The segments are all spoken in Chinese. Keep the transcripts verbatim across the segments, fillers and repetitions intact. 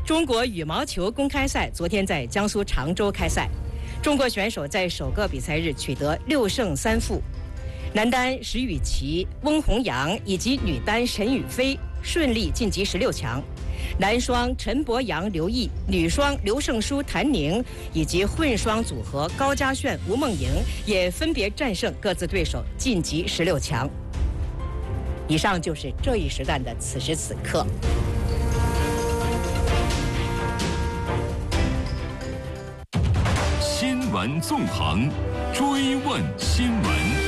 中国羽毛球公开赛昨天在江苏常州开赛，中国选手在首个比赛日取得六胜三负，男单石宇奇、翁宏阳以及女单沈雨霏顺利晋级十六强。男双陈博阳、刘毅，女双刘胜书、谭宁，以及混双组合高嘉炫、吴梦莹也分别战胜各自对手，晋级十六强。以上就是这一时段的此时此刻。 新闻纵横，追问新闻。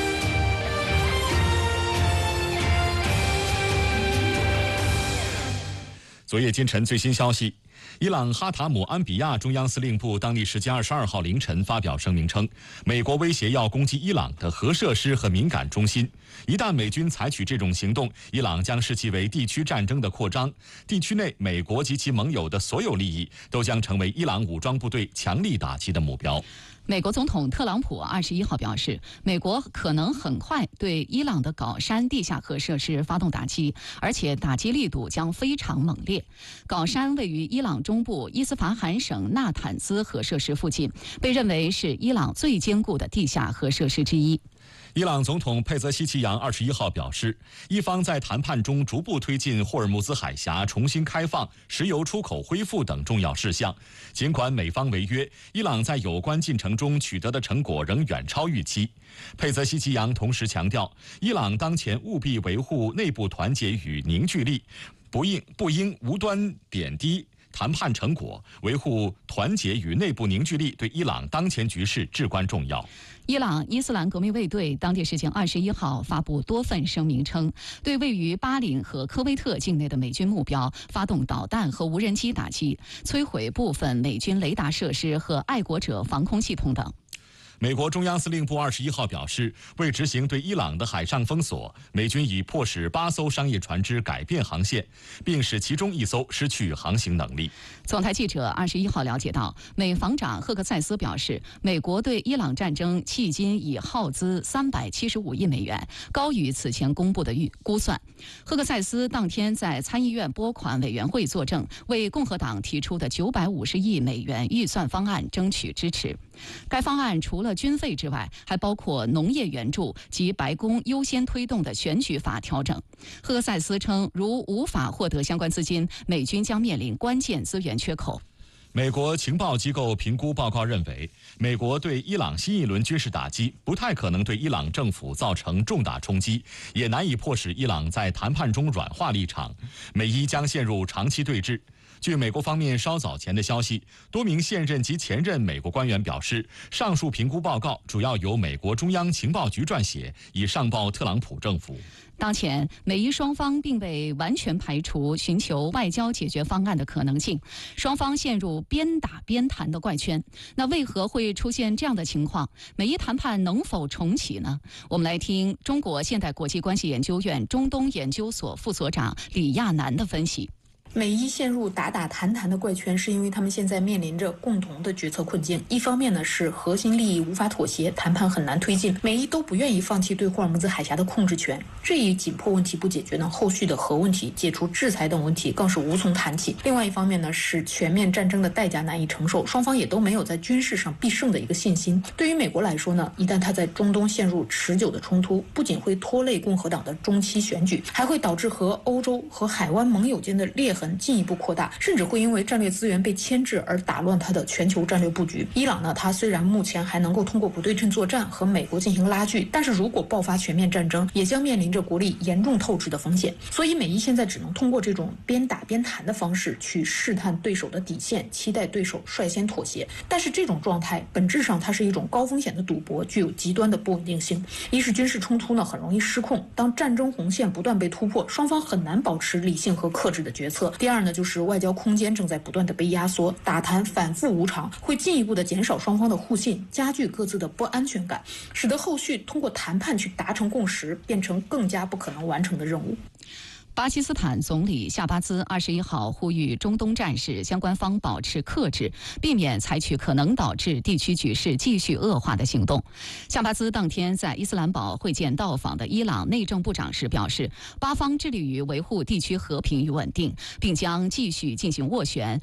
昨夜今晨最新消息，伊朗哈塔姆安比亚中央司令部当地时间二十二号凌晨发表声明称，美国威胁要攻击伊朗的核设施和敏感中心，一旦美军采取这种行动，伊朗将视其为地区战争的扩张，地区内美国及其盟友的所有利益都将成为伊朗武装部队强力打击的目标。 美国总统特朗普二十一号表示，美国可能很快对伊朗的皋山地下核设施发动打击，而且打击力度将非常猛烈。皋山位于伊朗中部伊斯法罕省纳坦兹核设施附近，被认为是伊朗最坚固的地下核设施之一。 伊朗总统佩泽西奇扬二十一号表示，伊方在谈判中逐步推进霍尔木兹海峡重新开放、石油出口恢复等重要事项。尽管美方违约，伊朗在有关进程中取得的成果仍远超预期。佩泽西奇扬同时强调，伊朗当前务必维护内部团结与凝聚力，不应不应无端贬低谈判成果，维护团结与内部凝聚力对伊朗当前局势至关重要。 伊朗伊斯兰革命卫队当地时间二十一号发布多份声明称，对位于巴林和科威特境内的美军目标发动导弹和无人机打击，摧毁部分美军雷达设施和爱国者防空系统等。 美国中央司令部二十一号表示，为执行对伊朗的海上封锁，美军已迫使八艘商业船只改变航线，并使其中一艘失去航行能力。 总台记者二十一号了解到，美防长赫克塞斯表示，美国对伊朗战争迄今已耗资三百七十五亿美元，高于此前公布的预估算。赫克塞斯当天在参议院拨款委员会作证，为共和党提出的九百五十亿美元预算方案争取支持。该方案除了军费之外，还包括农业援助及白宫优先推动的选举法调整。赫克塞斯称，如无法获得相关资金，美军将面临关键资源缺口。 美国情报机构评估报告认为，美国对伊朗新一轮军事打击不太可能对伊朗政府造成重大冲击，也难以迫使伊朗在谈判中软化立场，美伊将陷入长期对峙。据美国方面稍早前的消息，多名现任及前任美国官员表示，上述评估报告主要由美国中央情报局撰写，以上报特朗普政府。 当前，美伊双方并未完全排除寻求外交解决方案的可能性，双方陷入边打边谈的怪圈。那为何会出现这样的情况？美伊谈判能否重启呢？我们来听中国现代国际关系研究院中东研究所副所长李亚楠的分析。 美伊陷入打打谈谈的怪圈，是因为他们现在面临着共同的决策困境。一方面呢是核心利益无法妥协，谈判很难推进，美伊都不愿意放弃对霍尔木兹海峡的控制权。这一紧迫问题不解决呢，后续的核问题、解除制裁等问题更是无从谈起。另外一方面呢是全面战争的代价难以承受，双方也都没有在军事上必胜的一个信心。对于美国来说呢，一旦他在中东陷入持久的冲突，不仅会拖累共和党的中期选举，还会导致和欧洲和海湾盟友间的裂痕进一步扩大，甚至会因为战略资源被牵制而打乱它的全球战略布局。伊朗呢，它虽然目前还能够通过不对称作战和美国进行拉锯，但是如果爆发全面战争，也将面临着国力严重透支的风险。所以美伊现在只能通过这种边打边谈的方式去试探对手的底线，期待对手率先妥协。但是这种状态本质上它是一种高风险的赌博，具有极端的不稳定性。一是军事冲突呢很容易失控，当战争红线不断被突破，双方很难保持理性和克制的决策。第二呢，就是外交空间正在不断的被压缩，打谈反复无常，会进一步的减少双方的互信，加剧各自的不安全感，使得后续通过谈判去达成共识变成更加不可能完成的任务。 巴基斯坦总理夏巴兹二十一号呼吁中东战事相关方保持克制，避免采取可能导致地区局势继续恶化的行动。夏巴兹当天在伊斯兰堡会见到访的伊朗内政部长时表示，巴方致力于维护地区和平与稳定，并将继续进行斡旋，